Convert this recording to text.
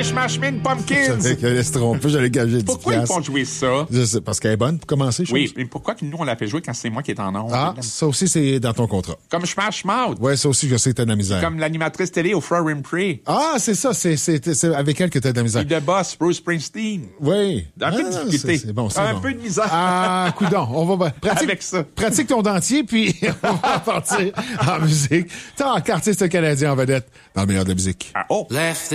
les Smashing Pumpkins. J'allais se tromper, j'allais gager 10 Pourquoi ils font jouer ça? Je sais, parce qu'elle est bonne pour commencer, je Oui, pense. mais pourquoi que nous, on la fait jouer quand c'est moi qui est en ondes? Ah, ça aussi, c'est dans ton contrat. Comme Smash Mouth. Ouais, ça aussi, je sais que t'as de la misère. Comme l'animatrice télé au Fro Winfrey. Ah, c'est ça, c'est avec elle que t'as de la misère. Puis de boss, Bruce Springsteen. Oui. Un peu de difficulté. C'est bon, c'est Un bon. peu de misère. Ah, coudonc, on va Avec ça. Pratique ton dentier, puis on va partir en musique. Tant qu'artiste canadien en vedette dans le meilleur de la musique. Ah, oh! Left